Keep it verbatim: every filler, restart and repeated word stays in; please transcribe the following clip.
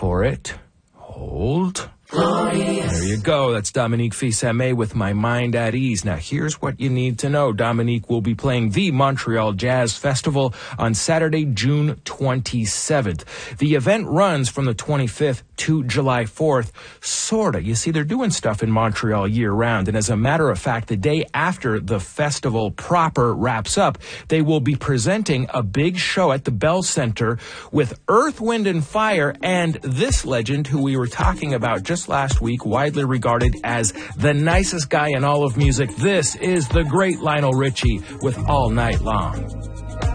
for it. Hold. Glorious. There you go. That's Dominique Fils-Aimé with My Mind at Ease. Now, here's what you need to know. Dominique will be playing the Montreal Jazz Festival on Saturday, June twenty-seventh. The event runs from the twenty-fifth to July fourth. Sorta. You see, they're doing stuff in Montreal year-round. And as a matter of fact, the day after the festival proper wraps up, they will be presenting a big show at the Bell Center with Earth, Wind, and Fire and this legend who we were talking about just last week, widely regarded as the nicest guy in all of music. This is the great Lionel Richie with All Night Long.